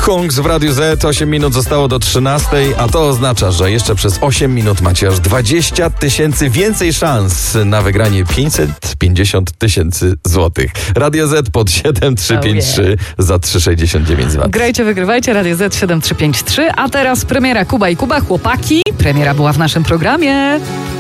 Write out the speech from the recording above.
Kungs w Radiu Z. 8 minut zostało do 13, a to oznacza, że jeszcze przez 8 minut macie aż 20 000 więcej szans na wygranie 550 000 złotych. Radio Z pod 7353 za 3,69 zł. Grajcie, wygrywajcie. Radio Z 7353. A teraz premiera Kuba i Kuba. Chłopaki, premiera była w naszym programie.